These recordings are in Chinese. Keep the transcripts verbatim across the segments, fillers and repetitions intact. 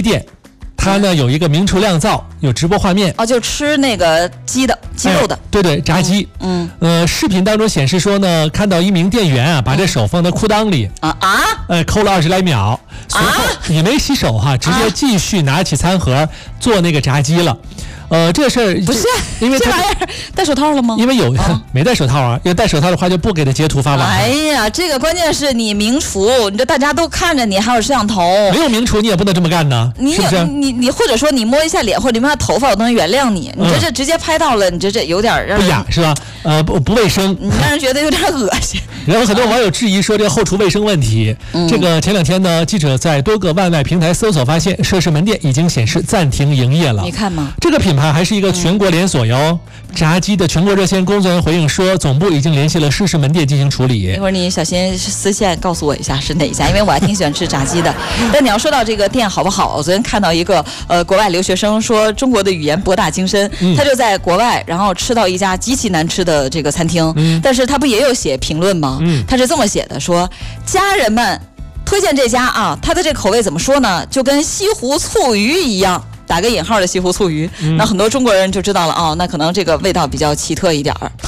店。它呢有一个名厨酿造，有直播画面哦，就吃那个鸡的鸡肉的、哎， 对对，炸鸡。嗯，呃，视频当中显示说呢，看到一名店员啊，把这手放在裤裆里啊啊，呃，抠了二十来秒，随后也没洗手哈、啊，直接继续拿起餐盒做那个炸鸡了。呃，这个事儿不是因为这玩意儿戴手套了吗？ 因为有、哦、没戴手套啊，要戴手套的话就不给他截图发网。 哎呀，这个关键是你名厨，你这大家都看着你，还有摄像头。 没有名厨你也不能这么干呢， 你是不是？ 你你或者说你摸一下脸或者你摸下头发，我都能原谅你。你这这直接拍到了，你这这有点让人不雅是吧？呃，不不卫生， 你让人觉得有点恶心。 然后很多网友质疑说这个后厨卫生问题。嗯、这个前两天呢，记者在多个外卖平台搜索发现，涉事门店已经显示暂停营业了。 你看嘛， 这个品牌还是一个全国连锁哟。嗯、炸鸡的全国热线工作人员回应说，总部已经联系了涉事门店进行处理。 一会儿你小心私线告诉我一下是哪一家，因为我还挺喜欢吃炸鸡的。但你要说到这个店好不好，我昨天看到一个呃国外留学生说，中国的语言博大精深，嗯、他就在国外，然后吃到一家极其难吃的这个餐厅，嗯、但是他不也有写评论吗？嗯、他是这么写的，说家人们推荐这家啊，他的这口味怎么说呢？就跟西湖醋鱼一样。打个引号的西湖醋鱼、嗯，那很多中国人就知道了哦，那可能这个味道比较奇特一点儿。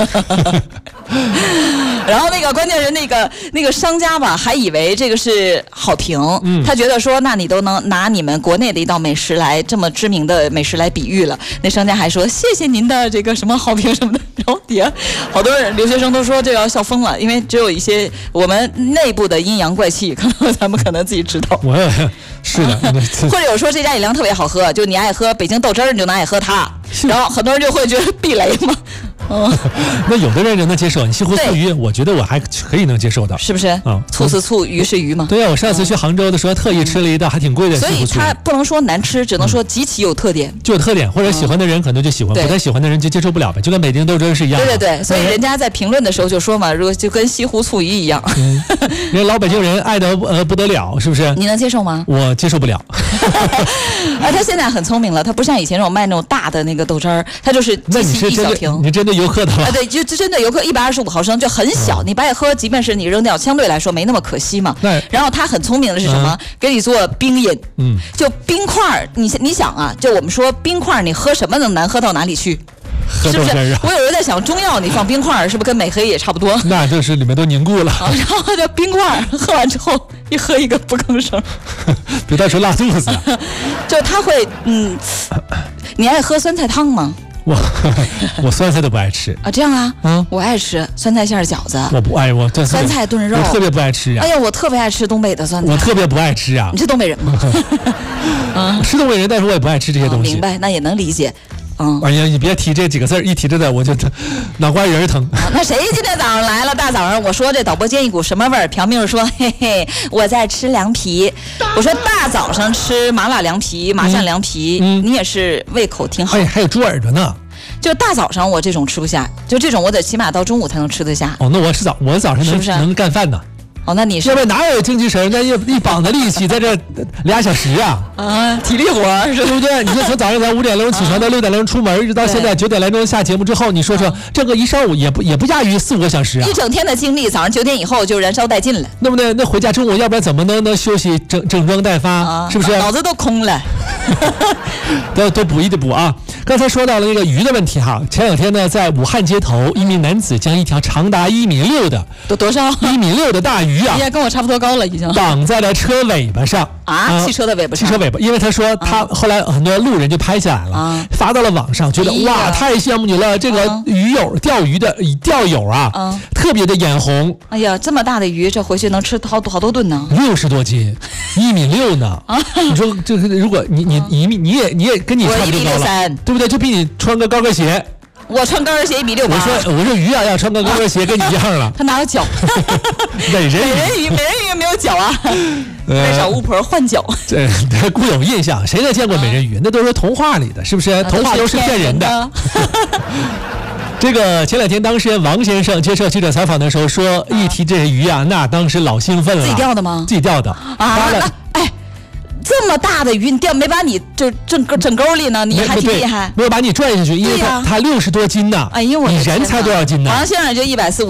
然后那个关键是那个那个商家吧，还以为这个是好评、嗯，他觉得说，那你都能拿你们国内的一道美食来这么知名的美食来比喻了，那商家还说谢谢您的这个什么好评什么的。然后底下好多人留学生都说这要笑疯了，因为只有一些我们内部的阴阳怪气，可能咱们可能自己知道。 我也是的， 或者有说这家饮料特别好喝，就你爱喝北京豆汁儿，你就能爱喝它，然后很多人就会觉得避雷嘛。嗯， 那有的人能接受，你西湖醋鱼，我觉得我还可以能接受的， 是不是？嗯，醋是醋，鱼是鱼嘛。 对啊，我上次去杭州的时候，特意吃了一道还挺贵的西湖醋鱼。 所以它不能说难吃，只能说极其有特点， 嗯、就有特点，或者喜欢的人可能就喜欢，嗯、不太喜欢的人就接受不了呗，就跟北京豆汁是一样的。 对对对，所以人家在评论的时候就说嘛，如果就跟西湖醋鱼一样， 嗯、人老北京人爱的呃不得了，是不是？ 你能接受吗？ 我接受不了。 啊，他现在很聪明了，他不像以前那种卖那种大的那个豆汁儿，他就是极其一小瓶。 你针对游客的了？ 啊，对，就针对游客一百二十五毫升就很小，嗯、你白喝，即便是你扔掉，相对来说没那么可惜嘛。然后他很聪明的是什么？嗯、给你做冰饮，嗯，就冰块，你你想啊，就我们说冰块，你喝什么能难喝到哪里去？是不是？我有人在想，中药你放冰块是不是跟美黑也差不多？ 那就是里面都凝固了。 啊、然后这冰块喝完之后，一喝一个不吭声， 别到时候拉肚子。 就他会，嗯，你爱喝酸菜汤吗？ 我我酸菜都不爱吃啊，这样啊，嗯，我爱吃酸菜馅饺子， 我不爱我这酸菜炖肉， 我特别不爱吃呀、啊。 哎呀，我特别爱吃东北的酸菜， 我特别不爱吃啊。 你是东北人吗？ 嗯，是东北人，但是我也不爱吃这些东西。 哦、明白，那也能理解。嗯， 哎呀，你别提这几个字儿，一提这个我就脑瓜仁疼、 啊。那谁今天早上来了？大早上我说这导播间一股什么味儿？朴命说嘿嘿，我在吃凉皮。我说大早上吃麻辣凉皮、麻酱凉皮，嗯、你也是胃口挺好。 哎，还有猪耳朵呢。 就大早上我这种吃不下，就这种我得起码到中午才能吃得下。 哦，那我是早我早上能是不是能干饭呢。 哦，那你是要不然哪有精气神？那一一膀子力气在这俩小时啊！ 啊，体力活是对不对？你说从早上咱五点钟起床到六点钟出门，一直到现在九点来钟下节目之后，你说说这个一上午也不也不亚于四五个小时啊！ 一整天的精力，早上九点以后就燃烧殆尽了， 对不对？那回家中午要不然怎么能能休息整整装待发？啊、是不是？ 脑子都空了， 都都补一得补啊！刚才说到了那个鱼的问题哈，前两天呢，在武汉街头，一名男子将一条长达一米六的多多少一米六的大鱼啊， 也跟我差不多。多高了已经绑在了车尾巴上啊、呃！汽车的尾巴上， 汽车尾巴，因为他说他后来很多路人就拍下来了，啊、发到了网上，觉得、哎、哇，太羡慕你了！这个鱼友钓鱼的钓友啊，啊特别的眼红。 哎呀，这么大的鱼，这回去能吃好多好多顿呢， 六十多斤，一米六呢。啊、你说这个，如果你你你你也你也跟你差不多高了，对不对？就比你穿个高跟鞋。 我穿高跟鞋一米六八。 我说我说鱼啊，要穿个高跟鞋跟你一样了。 他哪有脚？ 美人鱼， 美人鱼，美人鱼没有脚啊。再找巫婆换脚。 这固有印象，谁没见过美人鱼？那都是童话里的，是不是？童话都是骗人的。这个前两天当事人王先生接受记者采访的时候说，一提这鱼啊，那当时老兴奋了。 自己钓的吗？ 自己钓的啊。哎。这么大的鱼，你钓没把你就整整沟里呢？你还挺厉害， 没有把你拽下去，因为它它六十多斤呢。 哎呦我， 你人才多少斤呢？ 王先生就一百四五斤吧。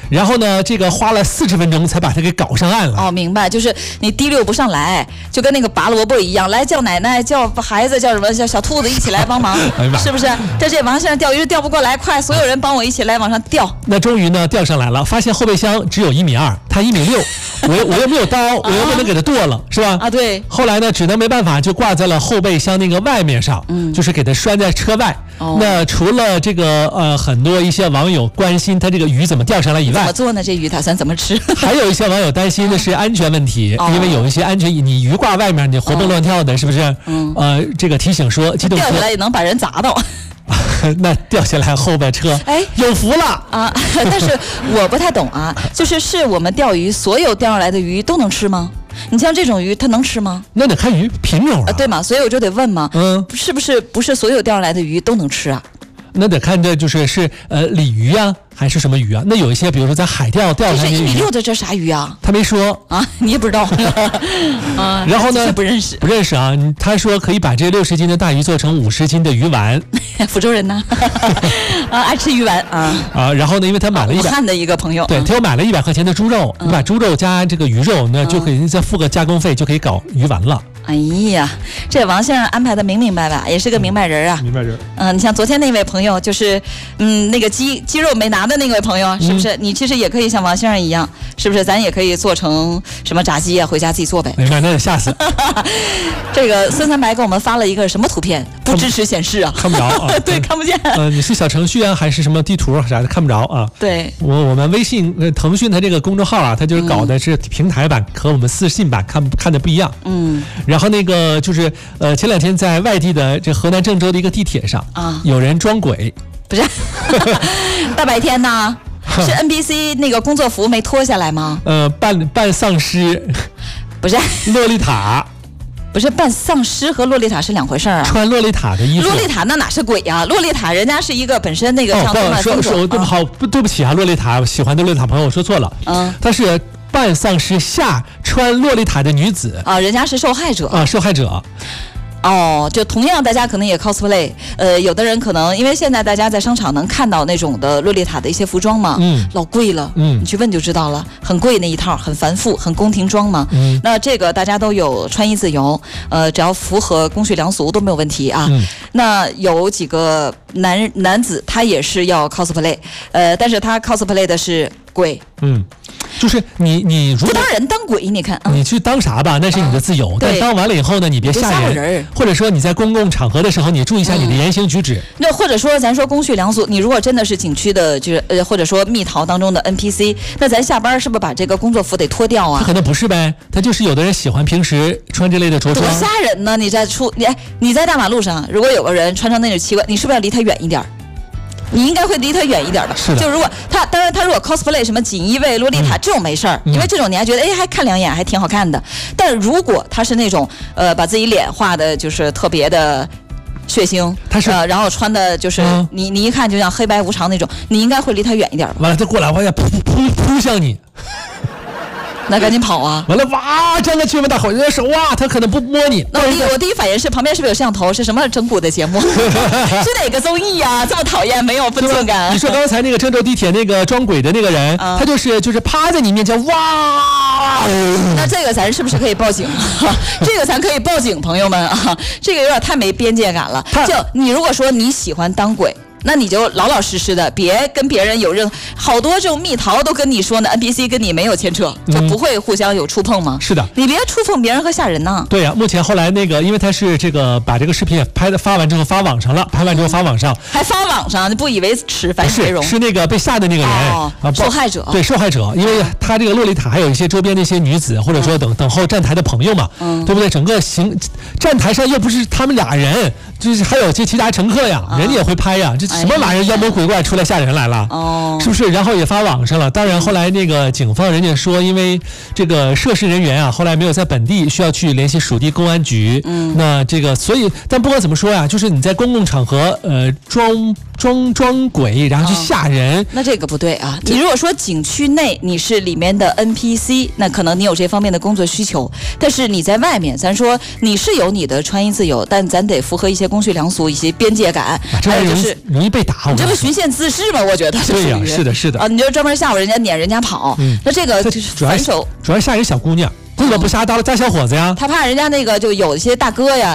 然后呢，这个花了四十分钟才把他给搞上岸了。 哦，明白，就是你提溜不上来，就跟那个拔萝卜一样，来叫奶奶、叫孩子、叫什么、叫小兔子一起来帮忙，是不是？这这王先生钓鱼钓不过来，快，所有人帮我一起来往上钓。 那终于呢钓上来了，发现后备箱只有一米二，他一米六，我我又没有刀，我又不能给他剁了，是吧？ 啊，对。 后来呢，只能没办法，就挂在了后备箱那个外面上，嗯，就是给他拴在车外。哦、那除了这个呃，很多一些网友关心他这个鱼怎么钓上来以外， 怎么做呢？这鱼打算怎么吃？ 还有一些网友担心的是安全问题， 哦、 因为有一些安全，你鱼挂外面，你活蹦乱跳的，哦、是不是？嗯。呃，这个提醒说，机动车掉下来也能把人砸到。 那掉下来后边车，哎，有福了啊！但是我不太懂啊，就是是我们钓鱼，所有钓上来的鱼都能吃吗？你像这种鱼，它能吃吗？ 那得看鱼品种啊， 对吗？所以我就得问嘛，嗯，是不是不是所有钓上来的鱼都能吃啊？ 那得看这就是是呃鲤鱼啊，还是什么鱼啊？那有一些，比如说在海钓钓上来的鱼， 这是一米六的这啥鱼啊？ 他没说啊，你也不知道啊？然后呢？ 不认识， 不认识啊？他说可以把这六十斤的大鱼做成五十斤的鱼丸。 福州人呢？啊，爱吃鱼丸啊啊！然后呢，因为他买了一百， 武汉的一个朋友， 对他又买了一百块钱的猪肉，你把猪肉加这个鱼肉，那就可以再付个加工费，就可以搞鱼丸了。 哎呀，这王先生安排的明明白白，也是个明白人啊。 明白人。 嗯、呃，你像昨天那位朋友，就是嗯那个鸡鸡肉没拿的那位朋友，是不是？嗯、你其实也可以像王先生一样，是不是？咱也可以做成什么炸鸡啊，回家自己做呗。 明白，那得吓死。 这个孙三白给我们发了一个什么图片？不支持显示啊， 看不着啊。 对，看不见。 呃，你是小程序啊，还是什么地图啥的，看不着啊？ 对。 我我们微信、呃、腾讯它这个公众号啊，它就是搞的是平台版，和我们私信版看看的不一样。嗯。然后那个就是呃，前两天在外地的这河南郑州的一个地铁上啊，有人装鬼， 不是大白天呢，是 N P C 那个工作服没脱下来吗？ 呃，扮扮丧尸， 不是洛丽塔。 不是扮丧尸和洛丽塔是两回事啊！ 穿洛丽塔的衣服， 洛丽塔那哪是鬼呀、啊？洛丽塔人家是一个本身那个像动漫风格。说说对不好，不对不起啊，洛丽塔喜欢的洛丽塔朋友，我说错了。嗯，她是扮丧尸下穿洛丽塔的女子啊，人家是受害者啊，受害者。 哦，就同样大家可能也 cosplay， 呃，有的人可能因为现在大家在商场能看到那种的洛丽塔的一些服装嘛，嗯，老贵了，嗯，你去问就知道了，很贵那一套，很繁复，很宫廷装嘛，嗯，那这个大家都有穿衣自由，呃，只要符合公序良俗都没有问题啊。嗯、那有几个男男子他也是要 cosplay， 呃，但是他 cosplay 的是鬼， 嗯。就是你，你如果不当人当鬼，你看， 你去当啥吧，那是你的自由。啊、但当完了以后呢，你别吓人， 人或者说你在公共场合的时候，你注意一下你的言行举止。嗯、 那或者说，咱说公序良俗，你如果真的是景区的，就是呃，或者说蜜桃当中的 N P C， 那咱下班是不是把这个工作服得脱掉啊？ 他可能不是呗，他就是有的人喜欢平时穿这类的着装。 多吓人呢！你在出你你在大马路上，如果有个人穿成那种奇怪，你是不是要离他远一点？你应该会离他远一点的。 是的。 就如果他，当然他如果 cosplay 什么锦衣卫、洛丽塔、嗯、这种没事儿，因为这种你还觉得哎还看两眼还挺好看的。但如果他是那种呃把自己脸画的就是特别的血腥， 他是、 呃、然后穿的就是、嗯、你你一看就像黑白无常那种，你应该会离他远一点吧。 完了他过来，我要扑扑扑向你。 那赶紧跑啊！ 完了，哇，站在去门大吼，人家手哇，他可能不摸你。 那我第我第一反应是旁边是不是有摄像头？是什么整蛊的节目？是哪个综艺呀、啊？这么讨厌，没有分寸感。 你说刚才那个郑州地铁那个装鬼的那个人，嗯、他就是就是趴在你面前，哇！ 那这个咱是不是可以报警？这个咱可以报警，朋友们啊，这个有点太没边界感了。就你如果说你喜欢当鬼。那你就老老实实的，别跟别人有任好多这种蜜桃都跟你说呢 ，N P C 跟你没有牵扯，就不会互相有触碰吗？ 嗯、是的， 你别触碰别人和吓人呐。 对呀、啊，目前后来那个，因为他是这个把这个视频也拍的发完之后发网上了，拍完之后发网上， 还发网上，你不以为耻反以为荣？ 是是那个被吓的那个人、 哦啊，受害者。 对，受害者，因为他这个洛丽塔还有一些周边那些女子，或者说等、嗯、等候站台的朋友嘛，嗯，对不对？整个行站台上又不是他们俩人，就是还有些其他乘客呀，嗯、人家也会拍呀，这什么玩意儿？妖魔鬼怪出来吓人来了，哦，是不是？然后也发网上了。当然，后来那个警方人家说，因为这个涉事人员啊，后来没有在本地，需要去联系属地公安局。嗯，那这个，所以，但不管怎么说呀，就是你在公共场合，呃，装装装鬼，然后去吓人、哦， 那这个不对啊。你如果说景区内你是里面的 N P C， 那可能你有这方面的工作需求。但是你在外面，咱说你是有你的穿衣自由，但咱得符合一些些公序良俗、一些边界感， 啊、这还有就是容易被打。 你这不循线自噬吗？我觉得对呀、啊，是的，是的啊，你就专门吓唬人家，撵人家跑，嗯、那这个就是反手， 主要吓人小姑娘。不得不下刀了，咱小伙子呀， 他怕人家那个就有一些大哥呀，